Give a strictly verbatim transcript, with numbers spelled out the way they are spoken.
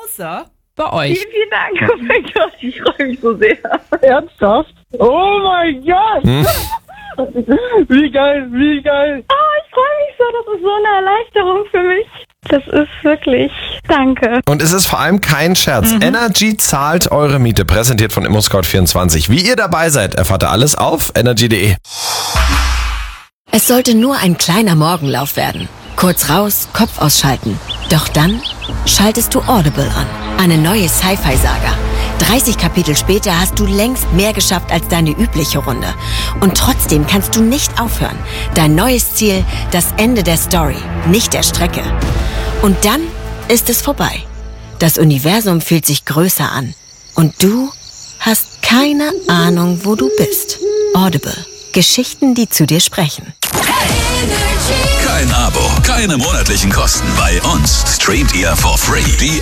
außer bei euch. Vielen, vielen Dank. Oh mein Gott, ich freue mich so sehr. Ernsthaft? Oh mein Gott! Hm? Wie geil, wie geil! Oh, ich freue mich so. Das ist so eine Erleichterung für mich. Das ist wirklich... Danke. Und es ist vor allem kein Scherz. Mhm. Energy zahlt eure Miete. Präsentiert von ImmoScout vierundzwanzig. Wie ihr dabei seid, erfahrt ihr alles auf energy punkt de. Es sollte nur ein kleiner Morgenlauf werden. Kurz raus, Kopf ausschalten. Doch dann schaltest du Audible an. Eine neue Sci-Fi-Saga. dreißig Kapitel später hast du längst mehr geschafft als deine übliche Runde. Und trotzdem kannst du nicht aufhören. Dein neues Ziel, das Ende der Story, nicht der Strecke. Und dann ist es vorbei. Das Universum fühlt sich größer an. Und du hast keine Ahnung, wo du bist. Audible. Geschichten, die zu dir sprechen. Kein Abo, keine monatlichen Kosten. Bei uns streamt ihr for free. Die